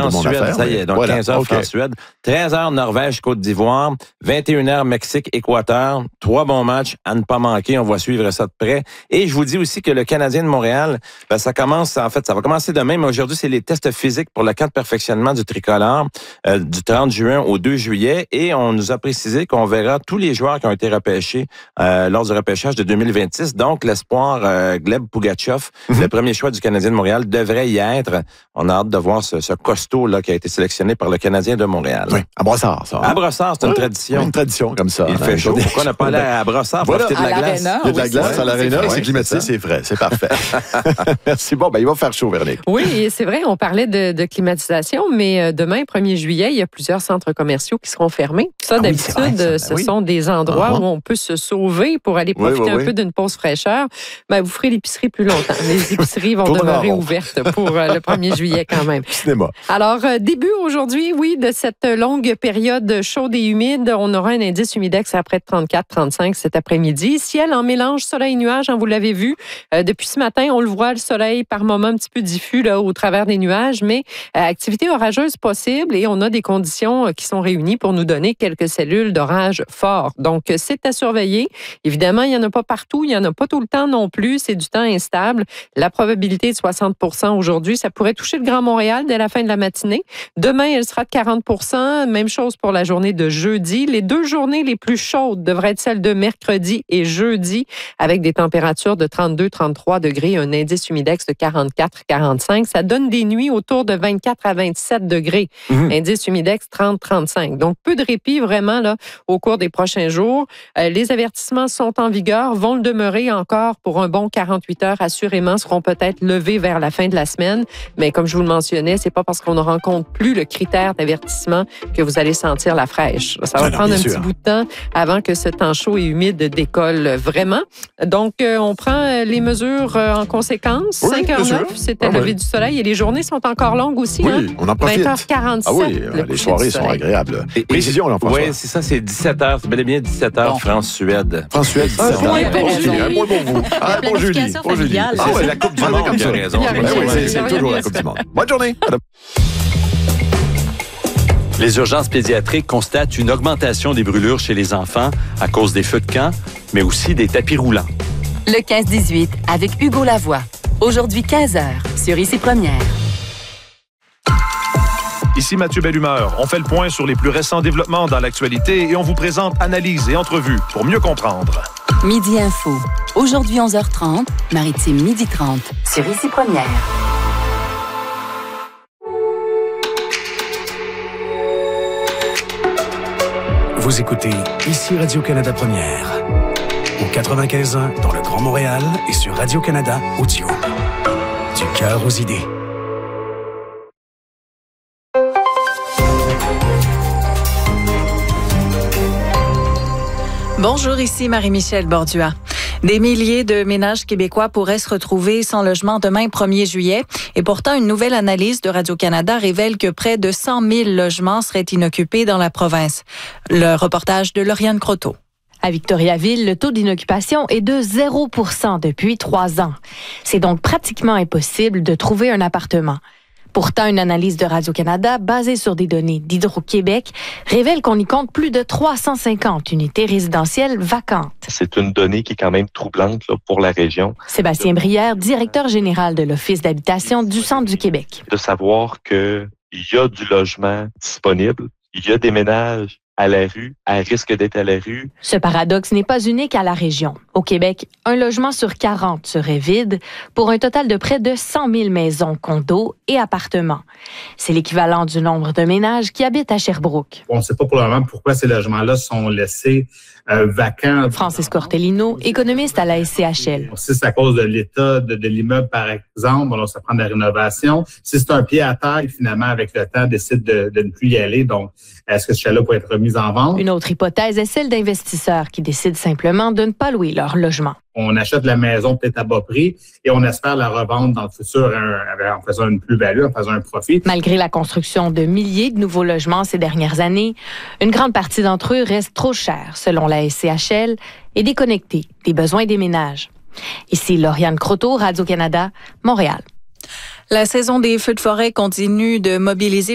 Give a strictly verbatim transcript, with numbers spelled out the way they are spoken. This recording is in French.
France-Suède, ça y est. Donc, voilà. quinze heures okay. France-Suède. treize heures Norvège-Côte d'Ivoire. vingt et une heures Mexique-Équateur. Trois bons matchs à ne pas manquer. On va suivre ça de près. Et je vous dis aussi que le Canadien de Montréal, ben, ça commence, en fait, ça va commencer demain, mais aujourd'hui, c'est les tests physiques pour le camp de perfectionnement du tricolore euh, du trente juin au deux juillet. Et on nous a précisé qu'on verra tous les joueurs qui ont été repêchés euh, lors du repêchage de deux mille vingt-six. Donc, l'espoir euh, Gleb Pugachev, mm-hmm. le premier choix du Canadien de Montréal, devrait y être. On a hâte de voir ce, ce costaud là qui a été sélectionné par le Canadien de Montréal. Oui, à Brossard, ça. Hein? À Brossard, c'est une oui, tradition. Une tradition comme ça. Il hein, fait chaud. Pourquoi on n'a pas allé à Brossard pour voilà. profiter de la glace? Il y a de la glace oui, à l'Arena, c'est, c'est climatisé, c'est frais, c'est parfait. Merci. Bon, ben il va faire chaud, Véronique. Oui, c'est vrai, on parlait de, de climatisation, mais demain, premier juillet, il y a plusieurs centres commerciaux qui seront fermés. Ça, ah d'habitude, oui, vrai, ce ben sont oui. des endroits uh-huh. où on peut se sauver pour aller profiter oui, oui, un oui. peu d'une pause fraîcheur. Ben, vous ferez l'épicerie plus longtemps. Les épiceries vont demeurer ouvertes pour euh, le premier juillet quand même. Cinéma. Alors, euh, début aujourd'hui, oui, de cette longue période chaude et humide. On aura un indice humidex à près de trente-quatre trente-cinq cet après-midi. Ciel en mélange soleil-nuage, hein, vous l'avez vu. Euh, depuis ce matin, on le voit, le soleil par moments un petit peu diffus là, au travers des nuages, mais euh, activité orageuse possible et on a des conditions euh, qui sont réunies pour nous donner quelques cellules d'orage fort. Donc, euh, c'est à surveiller. Évidemment, il n'y en a pas partout, il n'y en a pas tout le temps non plus. C'est du temps instable. La probabilité de soixante pour cent aujourd'hui, ça pourrait toucher le Grand Montréal dès la fin de la matinée. Demain, elle sera de quarante pour cent. Même chose pour la journée de jeudi. Les deux journées les plus chaudes devraient être celles de mercredi et jeudi, avec des températures de trente-deux trente-trois degrés, un indice humidex de quarante-quatre quarante-cinq. Ça donne des nuits autour de vingt-quatre à vingt-sept degrés. Mmh. Indice humidex trente trente-cinq. Donc, peu de répit vraiment là au cours des prochains jours. Euh, les avertissements sont en vigueur, vont le demeurer encore pour un bon quarante-huit heures, assurément, seront peut-être levés vers la fin de la semaine. Mais comme je vous le mentionnais, c'est pas parce qu'on ne rencontre plus le critère d'avertissement que vous allez sentir la fraîche. Ça va non, prendre un sûr. petit bout de temps avant que ce temps chaud et humide décolle vraiment. Donc, euh, on prend les mesures euh, en conséquence. Oui, cinq heures neuf, c'était ah, le lever oui. du soleil. Et les journées sont encore longues aussi. Oui, hein? on en profite. vingt heures quarante-sept. Ah oui, les soirées sont agréables. Et, Précision, là, oui, c'est ça, c'est dix-sept heures. C'est bel et bien dix-sept heures, bon. France-Suède. France-Suède, dix-sept heures. Un point pour Julie. Un point pour vous. Un pour Julie. Pour Julie. C'est la Coupe du Monde qui a raison. C'est toujours la Coupe du Monde. Bonne journée. Les urgences pédiatriques constatent une augmentation des brûlures chez les enfants à cause des feux de camp, mais aussi des tapis roulants. Le quinze dix-huit avec Hugo Lavoie. Aujourd'hui, quinze heures, sur Ici Première. Ici Mathieu Bellumeur. On fait le point sur les plus récents développements dans l'actualité et on vous présente analyses et entrevues pour mieux comprendre. Midi Info. Aujourd'hui, onze heures trente, Maritime midi trente, sur Ici Première. Vous écoutez Ici Radio-Canada Première. Au quatre-vingt-quinze ans dans le Grand Montréal et sur Radio-Canada Audio. Du cœur aux idées. Bonjour, ici Marie-Michel Bordua. Des milliers de ménages québécois pourraient se retrouver sans logement demain, premier juillet. Et pourtant, une nouvelle analyse de Radio-Canada révèle que près de cent mille logements seraient inoccupés dans la province. Le reportage de Lauriane Croteau. À Victoriaville, le taux d'inoccupation est de zéro pour cent depuis trois ans. C'est donc pratiquement impossible de trouver un appartement. Pourtant, une analyse de Radio-Canada basée sur des données d'Hydro-Québec révèle qu'on y compte plus de trois cent cinquante unités résidentielles vacantes. C'est une donnée qui est quand même troublante là, pour la région. Sébastien Brière, directeur général de l'Office d'habitation du Centre du Québec. De savoir qu'il y a du logement disponible, il y a des ménages à la rue, à risque d'être à la rue. Ce paradoxe n'est pas unique à la région. Au Québec, un logement sur quarante serait vide pour un total de près de cent mille maisons, condos et appartements. C'est l'équivalent du nombre de ménages qui habitent à Sherbrooke. On ne sait pas pour le moment pourquoi ces logements-là sont laissés euh, vacants. Francis Cortellino, économiste à la S C H L. Si c'est à cause de l'état de, de l'immeuble, par exemple, alors ça prend de la rénovation. Si c'est un pied à terre, finalement, avec le temps, décide de, de ne plus y aller. Donc, est-ce que ce chalet pourrait être remis en vente? Une autre hypothèse est celle d'investisseurs qui décident simplement de ne pas louer leur logement. On achète la maison peut-être à bas prix et on espère la revendre dans le futur en faisant une plus-value, en faisant un profit. Malgré la construction de milliers de nouveaux logements ces dernières années, une grande partie d'entre eux reste trop chers, selon la S C H L, et déconnectés des besoins des ménages. Ici Lauriane Croteau, Radio-Canada, Montréal. La saison des feux de forêt continue de mobiliser